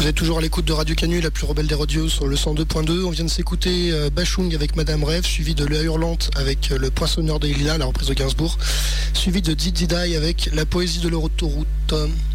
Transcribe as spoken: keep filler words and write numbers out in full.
Vous êtes toujours à l'écoute de Radio Canu, la plus rebelle des radios sur le cent deux point deux. On vient de s'écouter euh, Bachung avec Madame Rêve, suivi de La Hurlante avec euh, Le Poinçonneur de Lila, la reprise de Gainsbourg, suivi de Didi Die avec La Poésie de l'autoroute.